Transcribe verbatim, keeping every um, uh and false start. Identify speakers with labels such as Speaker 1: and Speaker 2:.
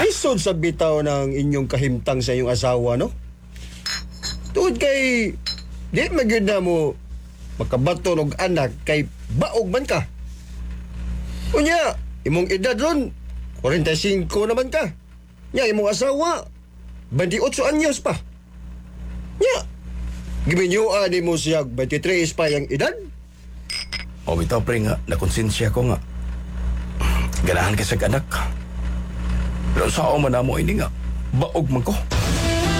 Speaker 1: Lisod sa bitaw ng inyong kahimtang sa inyong asawa, no? Tuod kay di magyud na mo makabato og anak kay baog man ka. Unya, imong edad ron forty-five naman ka. Nya imong asawa twenty-eight anyos pa. Nya, giminyoan ni mo siya twenty-three pa yung edad?
Speaker 2: O bitaw pre nga, nakonsensya ko nga. Ganahan ka sa anak. Pero sa man na mo ini nga, baog man ko.